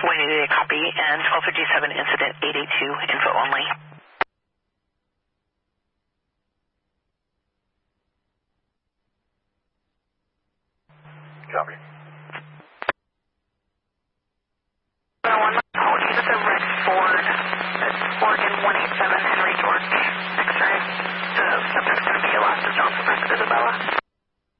188 copy, and 1257 incident 882 info only. Copy. Hold you to the red Ford. It's Oregon 187 Henry George X-ray. The subject's going to be Alaska Johnson versus Isabella.